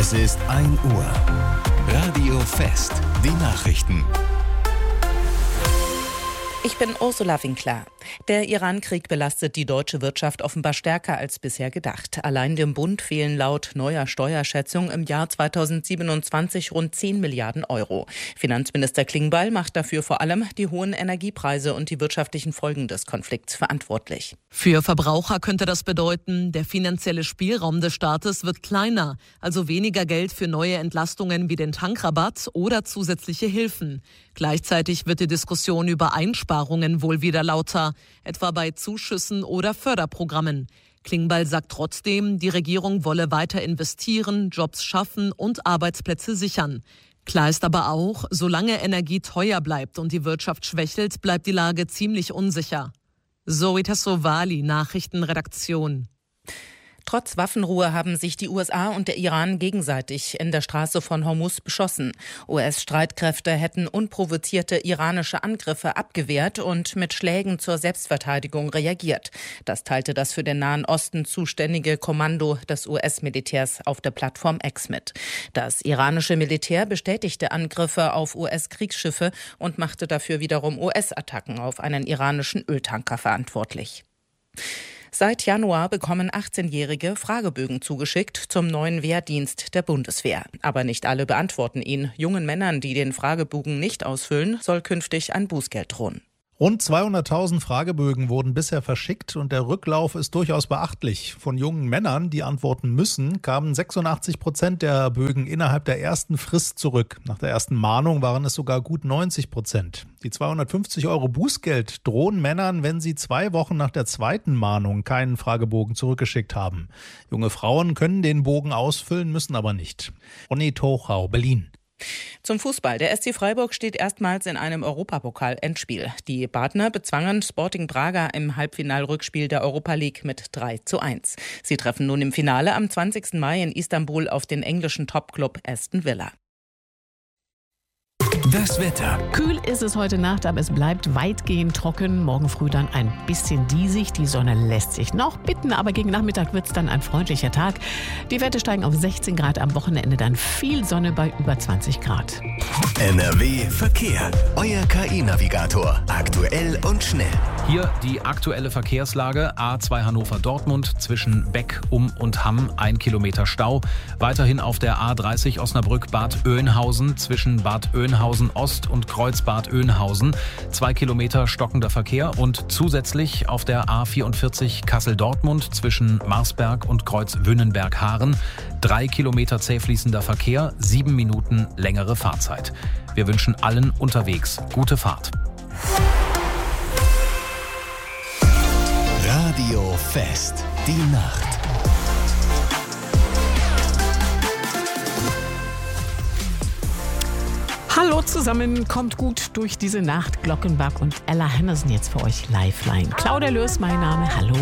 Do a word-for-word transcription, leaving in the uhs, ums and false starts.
Es ist ein Uhr. Radio Fest, die Nachrichten. Ich bin Ursula Winkler. Der Iran-Krieg belastet die deutsche Wirtschaft offenbar stärker als bisher gedacht. Allein dem Bund fehlen laut neuer Steuerschätzung im Jahr zweitausendsiebenundzwanzig rund zehn Milliarden Euro. Finanzminister Klingbeil macht dafür vor allem die hohen Energiepreise und die wirtschaftlichen Folgen des Konflikts verantwortlich. Für Verbraucher könnte das bedeuten, der finanzielle Spielraum des Staates wird kleiner, also weniger Geld für neue Entlastungen wie den Tankrabatt oder zusätzliche Hilfen. Gleichzeitig wird die Diskussion über Einsparungen wohl wieder lauter, etwa bei Zuschüssen oder Förderprogrammen. Klingbeil sagt trotzdem, die Regierung wolle weiter investieren, Jobs schaffen und Arbeitsplätze sichern. Klar ist aber auch, solange Energie teuer bleibt und die Wirtschaft schwächelt, bleibt die Lage ziemlich unsicher. Zoe Tassovali, Nachrichtenredaktion. Trotz Waffenruhe haben sich die U S A und der Iran gegenseitig in der Straße von Hormuz beschossen. U S-Streitkräfte hätten unprovozierte iranische Angriffe abgewehrt und mit Schlägen zur Selbstverteidigung reagiert. Das teilte das für den Nahen Osten zuständige Kommando des U S-Militärs auf der Plattform X mit. Das iranische Militär bestätigte Angriffe auf U S-Kriegsschiffe und machte dafür wiederum U S-Attacken auf einen iranischen Öltanker verantwortlich. Seit Januar bekommen achtzehnjährige Fragebögen zugeschickt zum neuen Wehrdienst der Bundeswehr. Aber nicht alle beantworten ihn. Jungen Männern, die den Fragebogen nicht ausfüllen, soll künftig ein Bußgeld drohen. Rund zweihunderttausend Fragebögen wurden bisher verschickt und der Rücklauf ist durchaus beachtlich. Von jungen Männern, die antworten müssen, kamen sechsundachtzig Prozent der Bögen innerhalb der ersten Frist zurück. Nach der ersten Mahnung waren es sogar gut neunzig Prozent. Die zweihundertfünfzig Euro Bußgeld drohen Männern, wenn sie zwei Wochen nach der zweiten Mahnung keinen Fragebogen zurückgeschickt haben. Junge Frauen können den Bogen ausfüllen, müssen aber nicht. Ronny Tochau, Berlin. Zum Fußball. Der S C Freiburg steht erstmals in einem Europapokal-Endspiel. Die Badner bezwangen Sporting Braga im Halbfinalrückspiel der Europa League mit drei zu eins. Sie treffen nun im Finale am zwanzigsten Mai in Istanbul auf den englischen Topclub Aston Villa. Das Wetter. Kühl ist es heute Nacht, aber es bleibt weitgehend trocken. Morgen früh dann ein bisschen diesig. Die Sonne lässt sich noch bitten, aber gegen Nachmittag wird es dann ein freundlicher Tag. Die Werte steigen auf sechzehn Grad, am Wochenende dann viel Sonne bei über zwanzig Grad. N R W Verkehr. Euer K I-Navigator. Aktuell und schnell. Hier die aktuelle Verkehrslage. A zwei Hannover-Dortmund zwischen Beck, Um und Hamm, ein Kilometer Stau. Weiterhin auf der A dreißig Osnabrück-Bad Oeynhausen zwischen Bad Oeynhausen Ost und Kreuzbad Oeynhausen. Zwei Kilometer stockender Verkehr und zusätzlich auf der A vierundvierzig Kassel-Dortmund zwischen Marsberg und Kreuz-Wünnenberg-Haaren. Drei Kilometer zäh fließender Verkehr, sieben Minuten längere Fahrzeit. Wir wünschen allen unterwegs gute Fahrt. Radio Fest, die Nacht. Hallo zusammen, kommt gut durch diese Nacht. Glockenbach und Ella Henderson jetzt für euch Lifeline. Claudia Löß, mein Name, hallo.